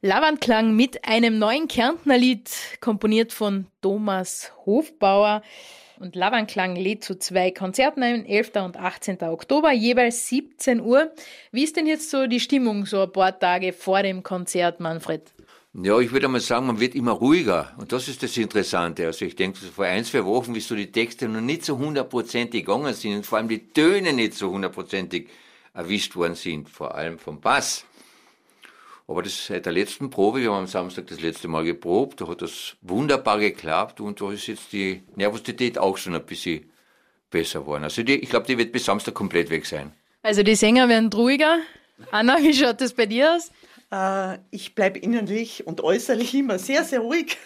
Lavandklang mit einem neuen Kärntner Lied, komponiert von Thomas Hofbauer. Und Lavandklang lädt zu 2 Konzerten ein, 11. und 18. Oktober, jeweils 17 Uhr. Wie ist denn jetzt so die Stimmung so ein paar Tage vor dem Konzert, Manfred? Ja, ich würde mal sagen, man wird immer ruhiger. Und das ist das Interessante. Also ich denke, vor 1-2 Wochen, wie so die Texte noch nicht so hundertprozentig gegangen sind und vor allem die Töne nicht so hundertprozentig erwischt worden sind, vor allem vom Bass. Aber das seit der letzten Probe, wir haben am Samstag das letzte Mal geprobt, da hat das wunderbar geklappt und da ist jetzt die Nervosität auch schon ein bisschen besser geworden. Also ich glaube, die wird bis Samstag komplett weg sein. Also die Sänger werden ruhiger. Anna, wie schaut das bei dir aus? Ich bleibe innerlich und äußerlich immer sehr, sehr ruhig.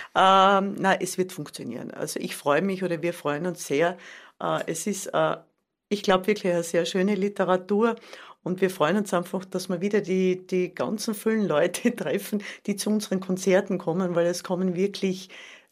Es wird funktionieren. Also ich freue mich oder wir freuen uns sehr. Es ist, ich glaube, wirklich eine sehr schöne Literatur. Und wir freuen uns einfach, dass wir wieder die ganzen vielen Leute treffen, die zu unseren Konzerten kommen, weil es kommen wirklich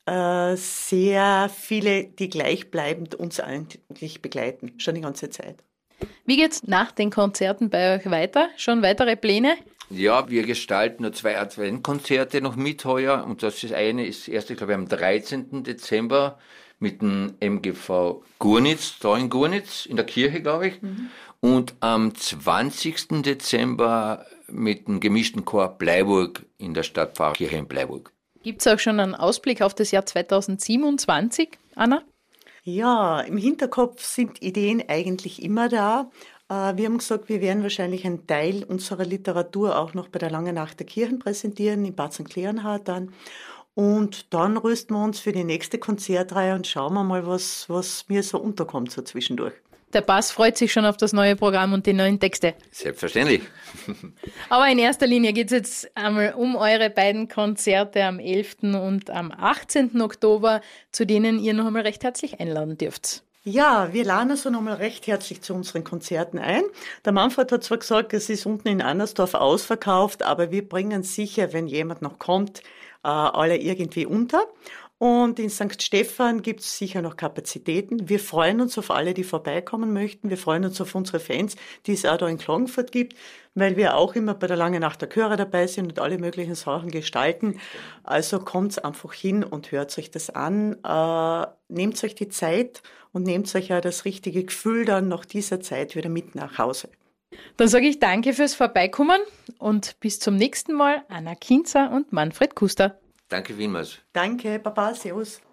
sehr viele, die gleichbleibend uns eigentlich begleiten, schon die ganze Zeit. Wie geht's nach den Konzerten bei euch weiter? Schon weitere Pläne? Ja, wir gestalten nur 2 Adventkonzerte noch mit heuer. Und das erste, glaube ich, am 13. Dezember mit dem MGV Gurnitz, da in Gurnitz, in der Kirche, glaube ich. Und am 20. Dezember mit dem gemischten Chor Bleiburg in der Stadtpfarrkirche in Bleiburg. Gibt es auch schon einen Ausblick auf das Jahr 2027, Anna? Ja, im Hinterkopf sind Ideen eigentlich immer da. Wir haben gesagt, wir werden wahrscheinlich einen Teil unserer Literatur auch noch bei der Langen Nacht der Kirchen präsentieren, in Bad St. Kleerenhardt dann. Und dann rüsten wir uns für die nächste Konzertreihe und schauen wir mal, was mir so unterkommt so zwischendurch. Der Bass freut sich schon auf das neue Programm und die neuen Texte. Selbstverständlich. Aber in erster Linie geht es jetzt einmal um eure beiden Konzerte am 11. und am 18. Oktober, zu denen ihr noch einmal recht herzlich einladen dürft. Ja, wir laden also nochmal recht herzlich zu unseren Konzerten ein. Der Manfred hat zwar gesagt, es ist unten in Annersdorf ausverkauft, aber wir bringen sicher, wenn jemand noch kommt, alle irgendwie unter. Und in St. Stephan gibt es sicher noch Kapazitäten. Wir freuen uns auf alle, die vorbeikommen möchten. Wir freuen uns auf unsere Fans, die es auch da in Klagenfurt gibt, weil wir auch immer bei der Langen Nacht der Chöre dabei sind und alle möglichen Sachen gestalten. Also kommt einfach hin und hört euch das an. Nehmt euch die Zeit und nehmt euch ja das richtige Gefühl dann nach dieser Zeit wieder mit nach Hause. Dann sage ich danke fürs Vorbeikommen und bis zum nächsten Mal, Anna Kinzer und Manfred Kuster. Danke vielmals. Danke, Baba, servus.